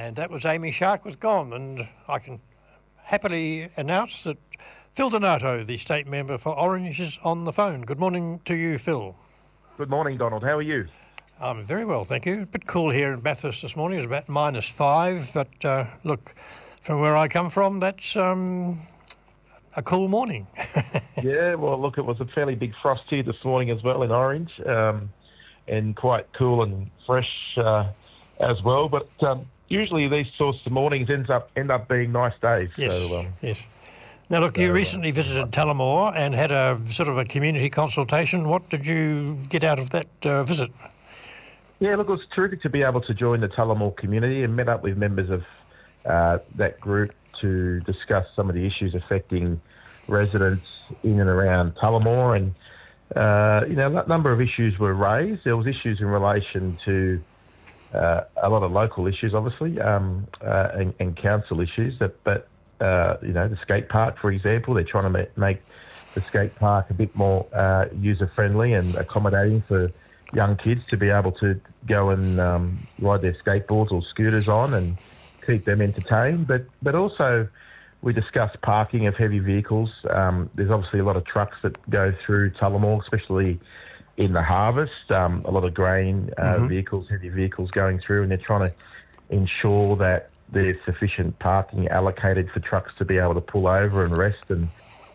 and that was Amy Shark was gone, and I can happily announce that Phil Donato, the state member for Orange, is on the phone. Good morning to you, Phil. Good morning, Donald. How are you? I'm very well, thank you. A bit cool here in Bathurst this morning. It's about -5, but look, from where I come from, that's a cool morning. Yeah, well, look, it was a fairly big frost here this morning as well in Orange, and quite cool and fresh as well. But usually these sorts of mornings end up being nice days. Yes, so, yes. Now, look, you recently visited Tullamore and had a sort of a community consultation. What did you get out of that visit? Yeah, look, it was terrific to be able to join the Tullamore community and met up with members of that group to discuss some of the issues affecting residents in and around Tullamore. And, a number of issues were raised. There was issues in relation to a lot of local issues, obviously, and council issues. But the skate park, for example, they're trying to make the skate park a bit more user-friendly and accommodating for young kids to be able to go and ride their skateboards or scooters on and keep them entertained. But also we discussed parking of heavy vehicles. There's obviously a lot of trucks that go through Tullamore, especially in the harvest, a lot of grain vehicles, heavy vehicles going through, and they're trying to ensure that there's sufficient parking allocated for trucks to be able to pull over and rest and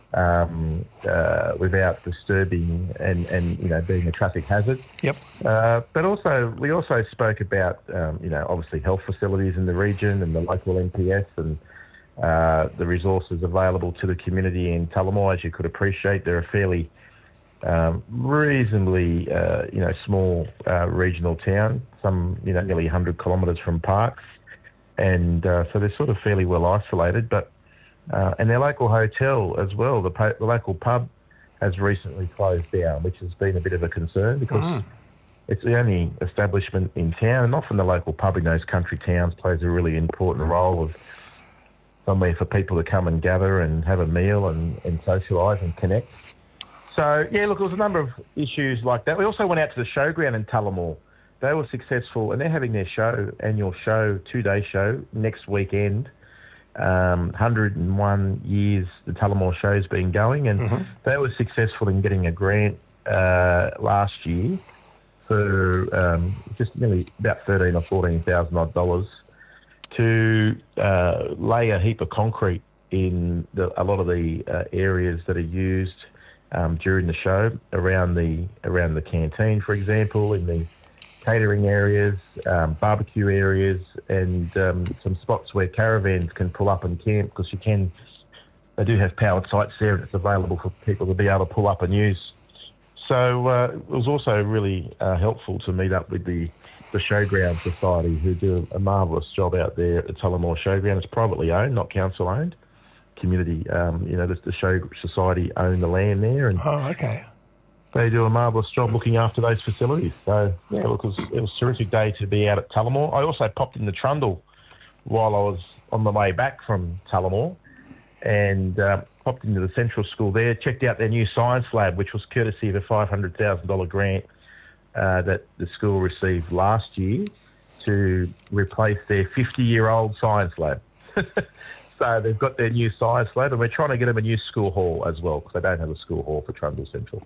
without disturbing and being a traffic hazard. Yep. But we also spoke about obviously health facilities in the region and the local NPS and the resources available to the community in Tullamore. As you could appreciate, they're a fairly reasonably small regional town, nearly 100 kilometres from parks, and so they're sort of fairly well isolated. But and their local hotel as well, the local pub, has recently closed down, which has been a bit of a concern because it's the only establishment in town, and often the local pub in those country towns plays a really important role of somewhere for people to come and gather and have a meal and socialise and connect. So, yeah, look, there was a number of issues like that. We also went out to the showground in Tullamore. They were successful, and they're having their annual show, 2-day show, next weekend. 101 years the Tullamore show's been going, and they were successful in getting a grant last year for just nearly about $13,000 or $14,000 odd to lay a heap of concrete in a lot of the areas that are used during the show, around the canteen, for example, in the catering areas, barbecue areas, and some spots where caravans can pull up and camp, because they do have powered sites there and it's available for people to be able to pull up and use. So it was also really helpful to meet up with the Showground Society, who do a marvellous job out there at the Tullamore Showground. It's privately owned, not council owned. Community, the Show Society own the land there, and they do a marvellous job looking after those facilities. So yeah, look, it was a terrific day to be out at Tullamore. I also popped into Trundle while I was on the way back from Tullamore, and popped into the Central School there, checked out their new science lab, which was courtesy of a $500,000 grant that the school received last year to replace their 50-year-old science lab. So they've got their new science lab, and we're trying to get them a new school hall as well, because they don't have a school hall for Trundle Central.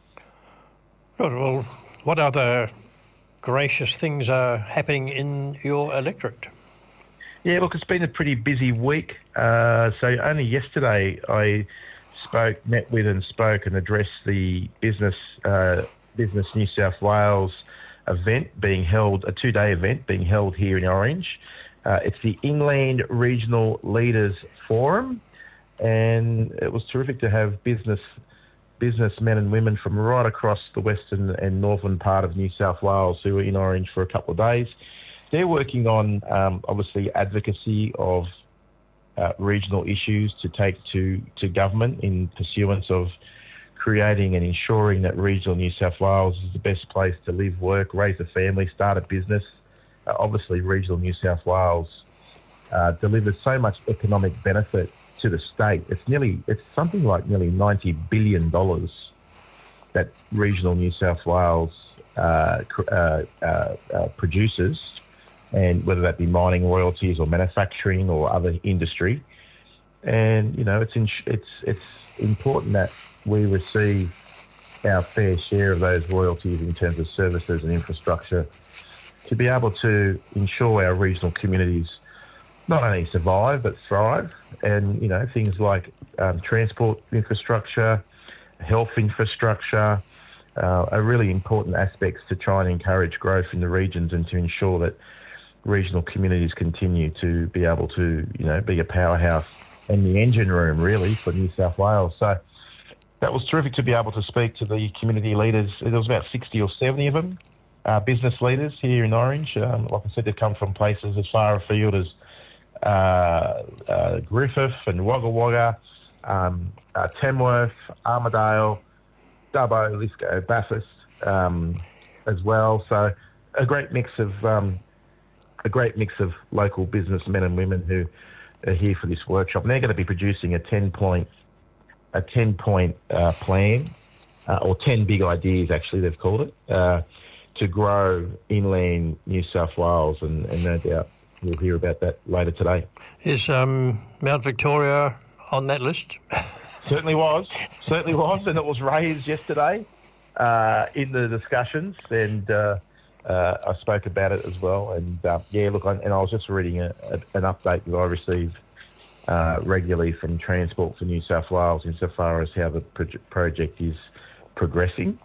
Good. Well, what other gracious things are happening in your electorate? Yeah, look, it's been a pretty busy week. So only yesterday I met with and spoke and addressed the Business New South Wales event being held, a 2-day event being held here in Orange. It's the Inland Regional Leaders Forum, and it was terrific to have businessmen and women from right across the western and northern part of New South Wales who were in Orange for a couple of days. They're working on, obviously, advocacy of regional issues to take to government in pursuance of creating and ensuring that regional New South Wales is the best place to live, work, raise a family, start a business. Obviously, regional New South Wales delivers so much economic benefit to the state. It's something like nearly $90 billion that regional New South Wales produces and whether that be mining royalties or manufacturing or other industry. And, you know, it's important that we receive our fair share of those royalties in terms of services and infrastructure to be able to ensure our regional communities not only survive but thrive. And, you know, things like transport infrastructure, health infrastructure are really important aspects to try and encourage growth in the regions and to ensure that regional communities continue to be able to, you know, be a powerhouse and the engine room really for New South Wales. So that was terrific to be able to speak to the community leaders. There was about 60 or 70 of them, business leaders here in Orange. Like I said, they've come from places as far afield as Griffith and Wagga Wagga, Tamworth, Armidale, Dubbo, Lithgow, Bathurst as well. So a great mix of local businessmen and women who are here for this workshop. And they're going to be producing a 10-point plan, or 10 big ideas, actually, they've called it, to grow inland New South Wales. And no doubt we'll hear about that later today. Is Mount Victoria on that list? Certainly was, and it was raised yesterday in the discussions, and I spoke about it as well. And I was just reading an update that I received regularly from Transport for New South Wales insofar as how the project is progressing.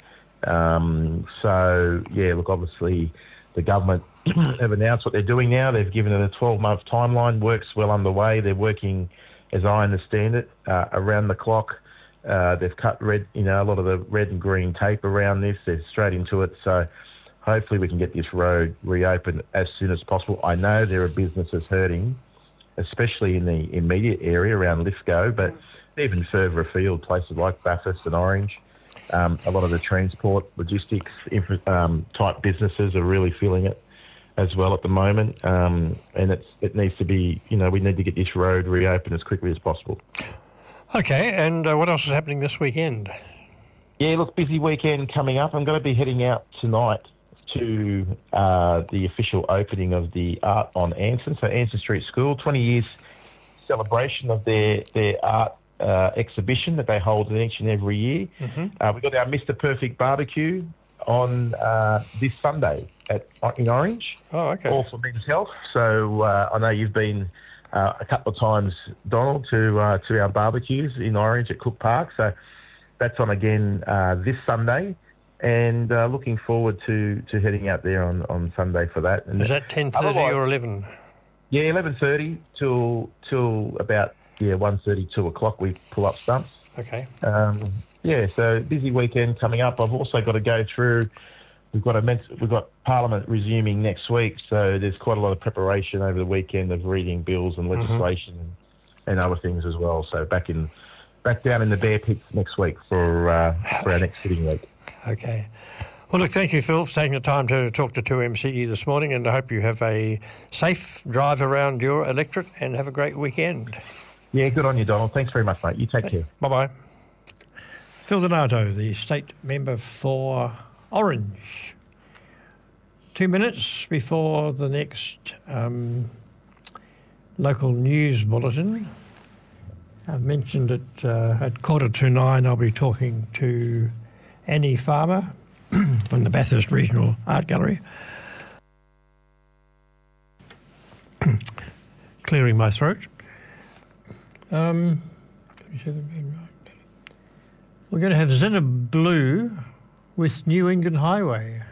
Obviously the government have announced what they're doing now. They've given it a 12-month timeline. Work's well underway. They're working, as I understand it, around the clock. They've cut a lot of the red and green tape around this. They're straight into it. So hopefully we can get this road reopened as soon as possible. I know there are businesses hurting, especially in the immediate area around Lithgow, but even further afield, places like Bathurst and Orange. A lot of the transport, logistics type businesses are really feeling it as well at the moment. And it needs to be, we need to get this road reopened as quickly as possible. Okay, and what else is happening this weekend? Yeah, look, busy weekend coming up. I'm going to be heading out tonight to the official opening of the Art on Anson, so Anson Street School, 20 years celebration of their art exhibition that they hold each and every year. Mm-hmm. We've got our Mr. Perfect barbecue on this Sunday in Orange. Oh, okay. All for men's health. So I know you've been a couple of times, Donald, to our barbecues in Orange at Cook Park. So that's on again this Sunday. And looking forward to heading out there on Sunday for that. And is that 10:30 or 11? Yeah, 11:30 till about 1:30, 2 o'clock. We pull up stumps. Okay. So busy weekend coming up. I've also got to go through. We've got Parliament resuming next week, so there's quite a lot of preparation over the weekend of reading bills and legislation and other things as well. So back down in the bear pits next week for our next sitting week. Okay. Well, look, thank you, Phil, for taking the time to talk to 2MCE this morning, and I hope you have a safe drive around your electorate and have a great weekend. Yeah, good on you, Donald. Thanks very much, mate. You take care. Bye-bye. Phil Donato, the state member for Orange. 2 minutes before the next local news bulletin. I've mentioned it at 9:15 I'll be talking to Annie Farmer from the Bathurst Regional Art Gallery. Clearing my throat. We're going to have Zinner Blue with New England Highway.